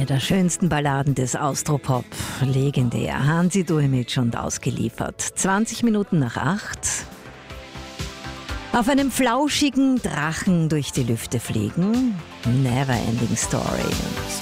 Eine der schönsten Balladen des Austropop. Legendär. Hansi Duhemic und ausgeliefert. 20 Minuten nach 8. Auf einem flauschigen Drachen durch die Lüfte fliegen. Never ending story.